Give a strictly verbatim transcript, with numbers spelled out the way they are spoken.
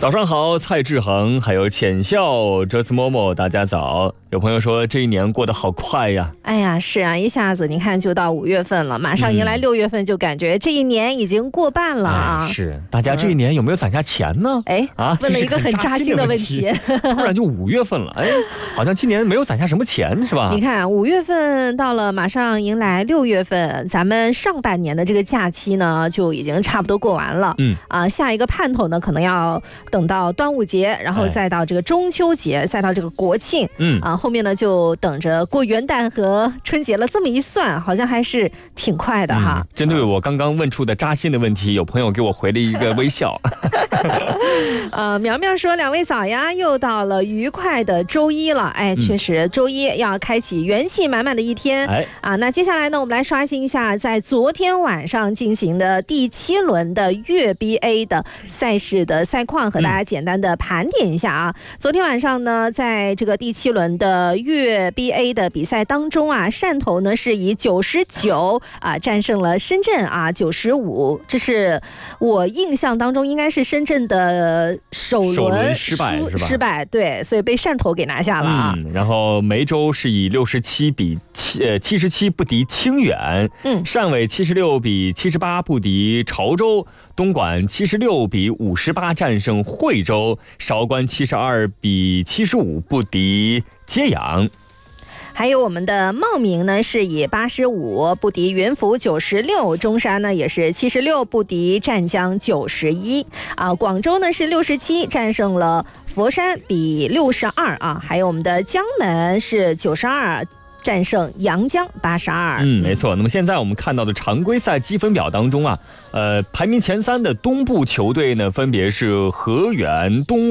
早上好，蔡志恒，还有浅笑、哲斯某某，大家早。有朋友说这一年过得好快呀。 哎呀，是啊，一下子你看就到五月份了，马上迎来六月份，就感觉这一年已经过半了啊。 哎、是，大家这一年有没有攒下钱呢？ 哎、嗯，啊，问了一个很扎心的问题。 突然就五月份了，哎，好像今年没有攒下什么钱，是吧？ 你看五月份到了，马上迎来六月份，咱们上半年的这个假期呢就已经差不多过完了。嗯啊，下一个盼头呢可能要等到端午节，然后再到这个中秋节，哎、再到这个国庆。嗯啊，后面呢就等着过元旦和春节了。这么一算，好像还是挺快的哈。 嗯、针对我刚刚问出的扎心的问题，有朋友给我回了一个微笑。 呃，苗苗说：“两位早呀，又到了愉快的周一了。哎，确实，周一要开启元气满满的一天。哎啊，那接下来呢，我们来刷新一下在昨天晚上进行的第七轮的粤 B A 的赛事的赛况，和大家简单的盘点一下啊。嗯、昨天晚上呢，在这个第七轮的粤 B A 的比赛当中啊，汕头呢是以九十九啊战胜了深圳啊九十五，这是我印象当中应该是深圳的首轮, 首轮失败是吧？ 失败，对，所以被汕头给拿下了啊。 嗯，然后梅州是以六十七比七呃七十七不敌清远，嗯，汕尾七十六比七十八不敌潮州，东莞七十六比五十八战胜惠州，韶关七十二比七十五不敌揭阳。 还有我们的茂名呢是以八十五不敌云浮九十六，中山呢也是七十六不敌湛江九十一啊，广州呢是六十七战胜了佛山比六十二啊，还有我们的江门是九十二战胜阳江八十二。 嗯，没错。那么现在我们看到的常规赛积分表当中啊，呃，排名前三的东部球队呢，分别是河源、东